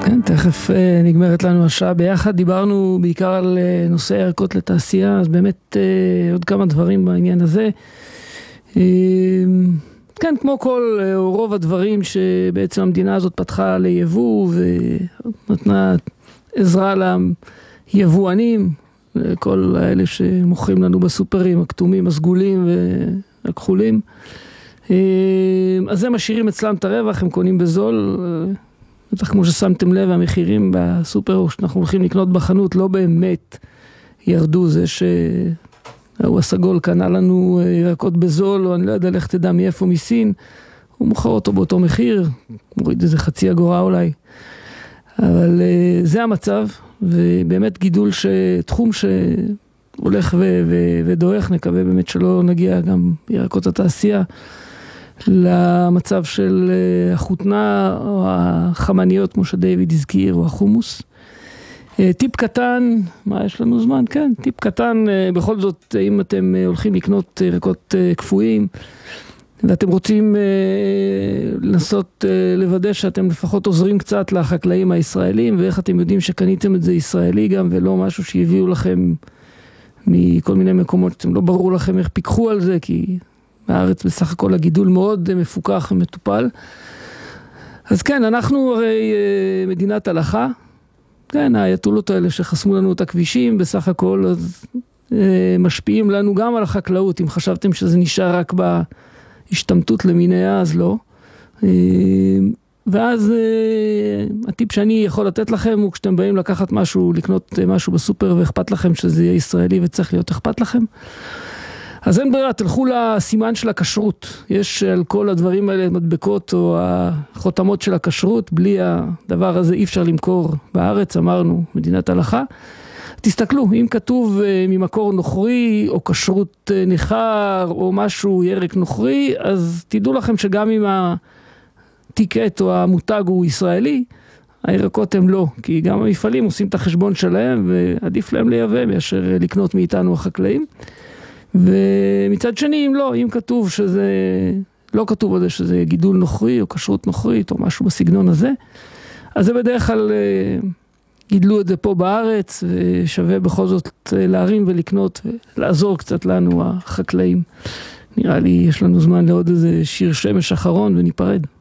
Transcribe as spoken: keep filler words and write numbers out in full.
כן, תכף נגמרת לנו השעה ביחד. דיברנו בעיקר על נושאי ערכות לתעשייה, אז באמת עוד כמה דברים בעניין הזה. כן, כמו כל רוב הדברים שבעצם המדינה הזאת פתחה ליבוא ונתנה עזרה ליבואנים, כל האלה שמוכרים לנו בסופרים, הכתומים, הסגולים והכחולים. אז הם משאירים אצלם את הרווח, הם קונים בזול. בטח כמו ששמתם לב, המחירים בסופר שאנחנו הולכים לקנות בחנות לא באמת ירדו. זה שהוא הסגול קנה לנו ירקות בזול, או אני לא יודע לך תדע מאיפה, מסין, הוא מוכר אותו באותו מחיר, מוריד איזה חצי אגורה אולי. אבל זה המצב, ובאמת גידול שתחום שהולך ו- ו- ודועך, נקווה באמת שלא נגיע גם ירקות התעשייה למצב של החותנה או החמניות, כמו שדייוויד הזכיר, או החומוס. טיפ קטן, מה יש לנו זמן? כן, טיפ קטן, בכל זאת, אם אתם הולכים לקנות ירקות קפואים, ואתם רוצים לנסות לוודא שאתם לפחות עוזרים קצת לחקלאים הישראלים, ואיך אתם יודעים שקניתם את זה ישראלי גם, ולא משהו שהביאו לכם מכל מיני מקומות, שאתם לא ברור לכם איך פיקחו על זה, כי בארץ בסך הכל הגידול מאוד מפוקח ומטופל. אז כן, אנחנו הרי מדינת הלכה, כן, האייתולות האלה שחסמו לנו את הכבישים, בסך הכל אז, משפיעים לנו גם על החקלאות. אם חשבתם שזה נשאר רק בהשתמטות למיניה, אז לא. ואז הטיפ שאני יכול לתת לכם הוא כשאתם באים לקחת משהו, לקנות משהו בסופר ואכפת לכם שזה יהיה ישראלי וצריך להיות אכפת לכם, אז אין ברירה, תלכו לסימן של הכשרות. יש על כל הדברים האלה מדבקות או החותמות של הכשרות, בלי הדבר הזה אי אפשר למכור בארץ, אמרנו, מדינת הלכה. תסתכלו, אם כתוב ממקור נוכרי או כשרות ניחר או משהו ירק נוכרי, אז תדעו לכם שגם אם הטיקט או המותג הוא ישראלי, הירקות הם לא, כי גם המפעלים עושים את החשבון שלהם ועדיף להם לייבא מאשר לקנות מאיתנו החקלאים. ומצד שני, אם לא, אם כתוב שזה, לא כתוב על זה שזה גידול נוכרי או כשרות נוכרית או משהו בסגנון הזה, אז זה בדרך כלל גידלו את זה פה בארץ, ושווה בכל זאת להרים ולקנות ולעזור קצת לנו החקלאים. נראה לי יש לנו זמן לעוד איזה שיר שמש אחרון וניפרד.